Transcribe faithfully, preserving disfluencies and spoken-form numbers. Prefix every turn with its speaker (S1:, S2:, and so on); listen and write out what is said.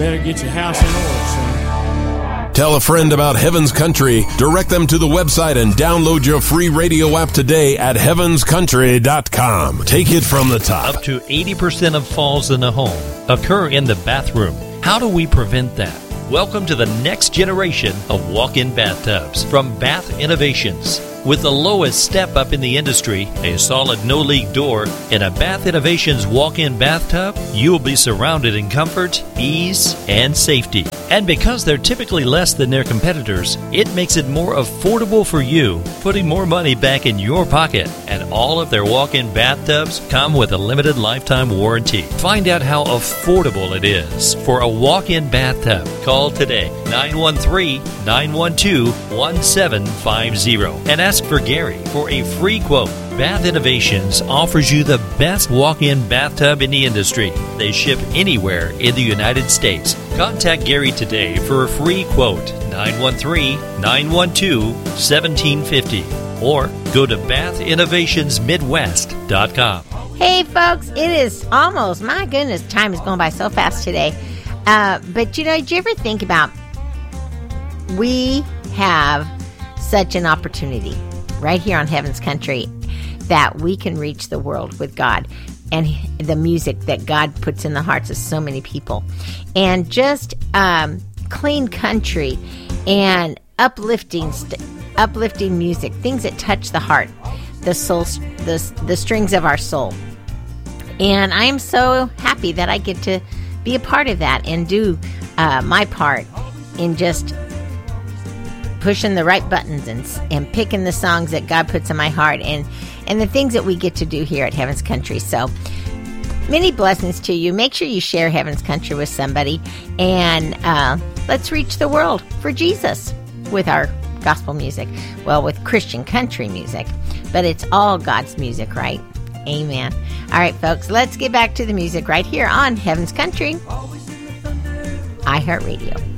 S1: better get your house in order, son.
S2: Tell a friend about Heaven's Country. Direct them to the website and download your free radio app today at heavens country dot com. Take it from the top.
S3: Up to eighty percent of falls in the home occur in the bathroom. How do we prevent that? Welcome to the next generation of walk-in bathtubs from Bath Innovations. With the lowest step-up in the industry, a solid no-leak door, and a Bath Innovations walk-in bathtub, you will be surrounded in comfort, ease, and safety. And because they're typically less than their competitors, it makes it more affordable for you, putting more money back in your pocket. And all of their walk-in bathtubs come with a limited lifetime warranty. Find out how affordable it is for a walk-in bathtub. Call today, nine one three, nine one two, one seven five zero, and ask for Gary for a free quote. Bath Innovations offers you the best walk-in bathtub in the industry. They ship anywhere in the United States. Contact Gary today for a free quote, nine one three, nine one two, one seven five zero, or go to bath innovations midwest dot com.
S4: Hey, folks, it is almost, my goodness, time is going by so fast today. Uh, but, you know, did you ever think about we have such an opportunity right here on Heaven's Country that we can reach the world with God and the music that God puts in the hearts of so many people. And just um, clean country and uplifting st- uplifting music, things that touch the heart, the soul, the, the strings of our soul. And I am so happy that I get to be a part of that and do uh, my part in just pushing the right buttons and and picking the songs that God puts in my heart and, and the things that we get to do here at Heaven's Country. So many blessings to you. Make sure you share Heaven's Country with somebody, and uh, let's reach the world for Jesus with our gospel music. Well, with Christian country music, but it's all God's music, right? Amen. All right, folks, let's get back to the music right here on Heaven's Country, iHeartRadio.